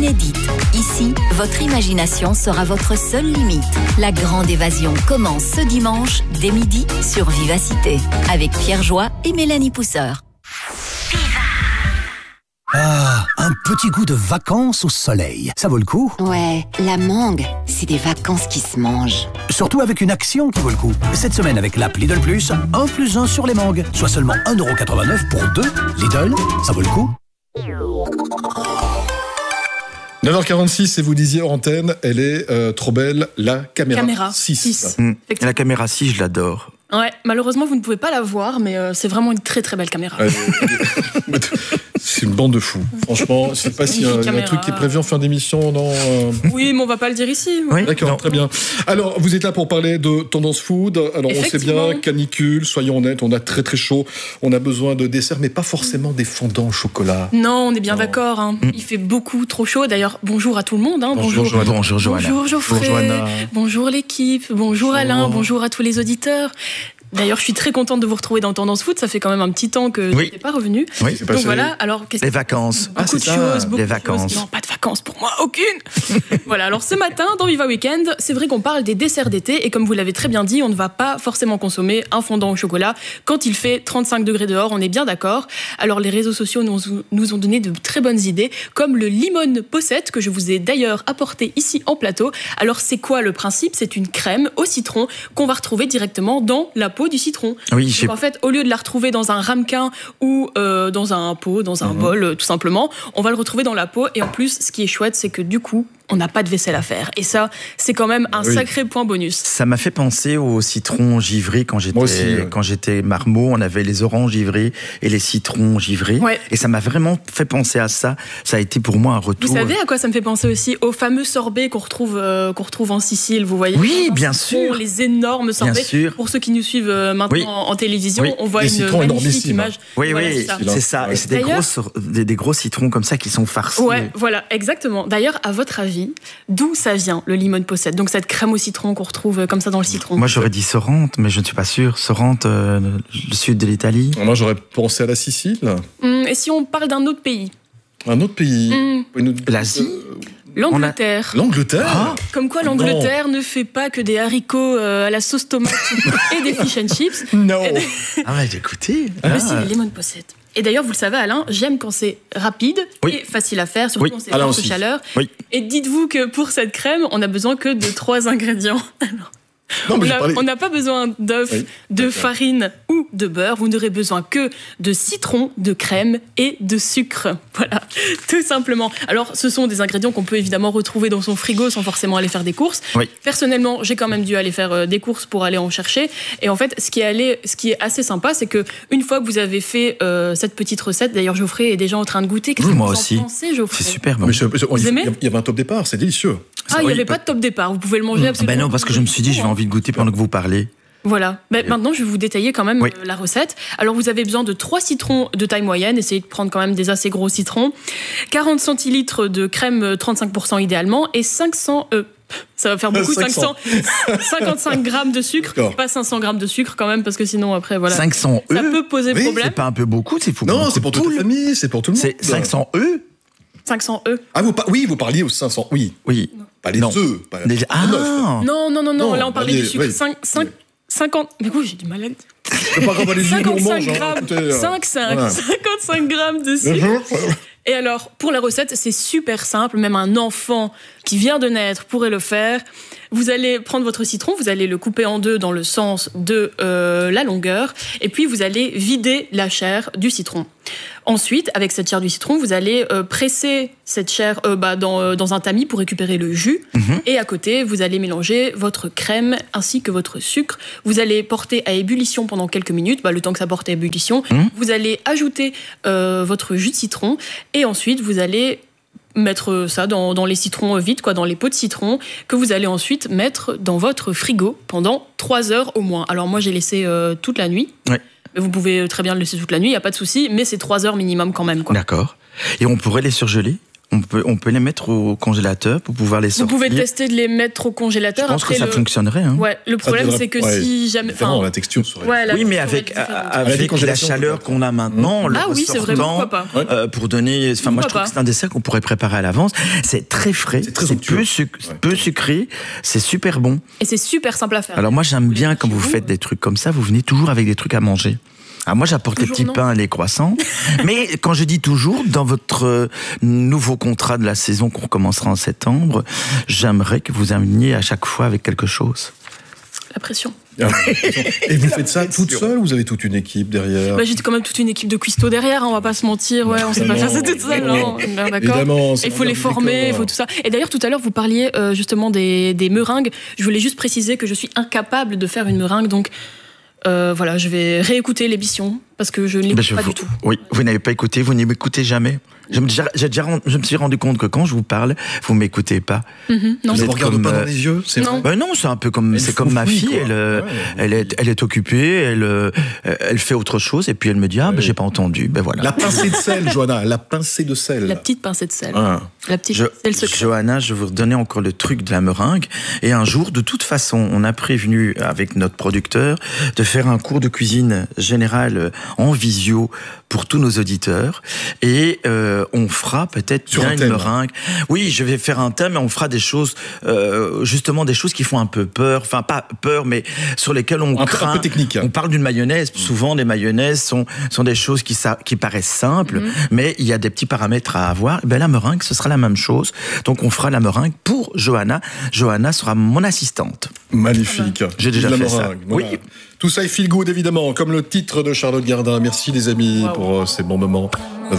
inédite. Ici, votre imagination sera votre seule limite. La grande évasion commence ce dimanche dès midi sur Vivacité avec Pierre Joie et Mélanie Pousseur. Ah, un petit goût de vacances au soleil. Ça vaut le coup? Ouais, la mangue, c'est des vacances qui se mangent. Surtout avec une action qui vaut le coup. Cette semaine avec l'app Lidl Plus, 1 + 1 sur les mangues. Soit seulement 1,89 € pour 2. Lidl, ça vaut le coup. 9h46 et vous disiez hors antenne, elle est trop belle, la caméra 6. La caméra 6, je l'adore. Ouais, malheureusement, vous ne pouvez pas la voir, mais c'est vraiment une très très belle caméra. C'est une bande de fous. Franchement, je ne sais pas s'il y a un truc qui est prévu en fin d'émission. Oui, mais on ne va pas le dire ici. Oui, d'accord, très bien. Alors, vous êtes là pour parler de tendance food. Alors, on sait bien, canicule, soyons honnêtes, on a très très chaud. On a besoin de desserts, mais pas forcément des fondants au chocolat. Non, on est bien d'accord. Hein. Il fait beaucoup trop chaud. D'ailleurs, bonjour à tout le monde. Hein. Bonjour Joanna. Bonjour Joanna. Bonjour Geoffrey. Bonjour l'équipe. Bonjour Alain. Bonjour à tous les auditeurs. D'ailleurs, je suis très contente de vous retrouver dans Tendance Food. Ça fait quand même un petit temps que je n'étais pas revenue. Oui, donc voilà. Alors, les vacances. Beaucoup de choses. Les vacances. Non, pas de vacances pour moi, aucune. Voilà. Alors ce matin, dans Viva Weekend, c'est vrai qu'on parle des desserts d'été et comme vous l'avez très bien dit, on ne va pas forcément consommer un fondant au chocolat quand il fait 35 degrés dehors. On est bien d'accord. Alors les réseaux sociaux nous ont donné de très bonnes idées, comme le limon possède que je vous ai d'ailleurs apporté ici en plateau. Alors c'est quoi le principe? C'est une crème au citron qu'on va retrouver directement dans la peau du citron. Oui, donc en fait, au lieu de la retrouver dans un ramequin ou dans un pot, dans un bol, tout simplement, on va le retrouver dans la peau. Et en plus, ce qui est chouette, c'est que du coup, on n'a pas de vaisselle à faire. Et ça, c'est quand même un sacré point bonus. Ça m'a fait penser au citron givré quand j'étais marmot. On avait les oranges givrées et les citrons givrés. Ouais. Et ça m'a vraiment fait penser à ça. Ça a été pour moi un retour. Vous savez à quoi ça me fait penser aussi? Aux fameux sorbets qu'on retrouve en Sicile, vous voyez? Oui, bien sûr. Les énormes sorbets. Bien sûr. Pour ceux qui nous suivent maintenant en télévision, on voit une magnifique image. Oui, voilà, c'est ça. Et c'est des gros citrons comme ça qui sont farcis. Ouais, voilà, exactement. D'ailleurs, à votre avis, d'où ça vient, le limon possède? Donc cette crème au citron qu'on retrouve comme ça dans le citron. Moi, j'aurais dit Sorrente, mais je ne suis pas sûr. Sorrente, le sud de l'Italie. Moi, j'aurais pensé à la Sicile. Et si on parle d'un autre pays? Un autre pays L'Asie L'Angleterre. L'Angleterre Comme quoi l'Angleterre ne fait pas que des haricots à la sauce tomate et des fish and chips. Non. Ah ouais, écoutez. Mais si, les lemon possède. Et d'ailleurs, vous le savez, Alain, j'aime quand c'est rapide et facile à faire, surtout quand c'est forte chaleur. Oui. Et dites-vous que pour cette crème, on n'a besoin que de 3 ingrédients. Alors, on n'a pas besoin d'œufs, de farine ou de beurre. Vous n'aurez besoin que de citron, de crème et de sucre. Voilà, tout simplement. Alors, ce sont des ingrédients qu'on peut évidemment retrouver dans son frigo sans forcément aller faire des courses. Oui. Personnellement, j'ai quand même dû aller faire des courses pour aller en chercher. Et en fait, ce qui est assez sympa, c'est que une fois que vous avez fait cette petite recette, d'ailleurs, Geoffrey est déjà en train de goûter. Qu'est-ce que vous en pensez, Geoffrey? C'est super bon. Vous aimez? Il y avait un top départ, c'est délicieux. Il n'y avait pas de top départ. Vous pouvez le manger absolument. Ben non, parce que je me suis dit, j'ai envie de goûter pendant que vous parlez. Voilà. Maintenant, je vais vous détailler quand même la recette. Alors, vous avez besoin de 3 citrons de taille moyenne. Essayez de prendre quand même des assez gros citrons. 40 centilitres de crème 35% idéalement. Et 500... ça va faire beaucoup, 55 grammes de sucre, pas 500 grammes de sucre quand même, parce que sinon après, voilà. 500 ça peut poser problème. C'est pas un peu beaucoup, c'est fou. Non, c'est pour toute la famille, c'est pour tout le monde. C'est 500 œufs 500 œufs. Ah, vous parliez aux 500, oui. Pas les œufs. Non, là on parlait du sucre. 50... Mais oui, j'ai du mal à... C'est pas comme les 55 grammes, 55 grammes de sucre. Et alors, pour la recette, c'est super simple. Même un enfant qui vient de naître pourrait le faire. Vous allez prendre votre citron, vous allez le couper en deux dans le sens de la longueur. Et puis, vous allez vider la chair du citron. Ensuite, avec cette chair du citron, vous allez presser cette chair dans un tamis pour récupérer le jus. Et à côté, vous allez mélanger votre crème ainsi que votre sucre. Vous allez porter à ébullition pendant quelques minutes, le temps que ça porte à ébullition. Vous allez ajouter votre jus de citron et ensuite, vous allez mettre ça dans les citrons vides, dans les pots de citron, que vous allez ensuite mettre dans votre frigo pendant 3 heures au moins. Alors moi, j'ai laissé toute la nuit. Ouais. Vous pouvez très bien le laisser toute la nuit, il n'y a pas de souci, mais c'est 3 heures minimum quand même. D'accord. Et on pourrait les surgeler? On peut les mettre au congélateur pour pouvoir les sortir. Vous pouvez tester de les mettre au congélateur. Je pense que ça fonctionnerait. Hein. Ouais, le problème, c'est que si jamais... la texture serait... Oui, mais avec la chaleur qu'on a maintenant, le c'est vrai, pourquoi pas. Pour donner... Enfin, moi, je trouve que c'est un dessert qu'on pourrait préparer à l'avance. C'est très frais, c'est peu sucré, c'est super bon. Et c'est super simple à faire. Alors moi, j'aime bien quand vous faites des trucs comme ça, vous venez toujours avec des trucs à manger. Alors moi, j'apporte les petits pains et les croissants. Mais quand je dis toujours, dans votre nouveau contrat de la saison qu'on recommencera en septembre, j'aimerais que vous ameniez à chaque fois avec quelque chose. La pression. Et vous faites ça toute seule ou vous avez toute une équipe derrière? J'ai quand même toute une équipe de cuistots derrière, on va pas se mentir. Ouais, on sait pas faire ça toute seule. Non, d'accord. Il faut les former, il faut tout ça. Et d'ailleurs, tout à l'heure, vous parliez justement des meringues. Je voulais juste préciser que je suis incapable de faire une meringue, donc... voilà, je vais réécouter l'émission parce que je ne l'écoute pas du tout. Oui, vous n'avez pas écouté, vous ne m'écoutez jamais. Je me suis rendu compte que quand je vous parle, vous ne m'écoutez pas. Non. Vous ne regardez pas dans les yeux, c'est vrai? Non, c'est un peu comme ma fille. Elle est occupée, elle fait autre chose et puis elle me dit j'ai pas entendu. Ben voilà. La pincée de sel, Johanna, la pincée de sel. La petite pincée de sel. La petite sel secret. Johanna, je vais vous redonner encore le truc de la meringue. Et un jour, de toute façon, on a prévenu avec notre producteur de faire un cours de cuisine générale en visio pour tous nos auditeurs. Et on fera peut-être bien une meringue. Oui, je vais faire un thème, mais on fera des choses, justement des choses qui font un peu peur. Enfin, pas peur, mais sur lesquelles on craint. Un peu technique. On parle d'une mayonnaise. Souvent, les mayonnaises sont des choses qui paraissent simples, mais il y a des petits paramètres à avoir. Ben, la meringue, ce sera la même chose. Donc, on fera la meringue pour Johanna. Johanna sera mon assistante. Magnifique. J'ai déjà fait ça. Voilà. Oui. Tout ça est feel good, évidemment, comme le titre de Charlotte Gardin. Merci, les amis, pour ces bons moments.